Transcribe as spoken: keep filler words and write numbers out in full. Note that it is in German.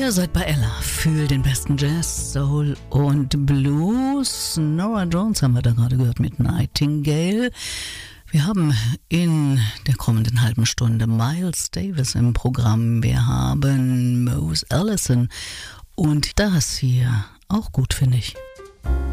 Ihr seid bei Ella für den besten Jazz, Soul und Blues. Norah Jones haben wir da gerade gehört mit Nightingale. Wir haben in der kommenden halben Stunde Miles Davis im Programm. Wir haben Mose Allison und das hier auch gut, finde ich.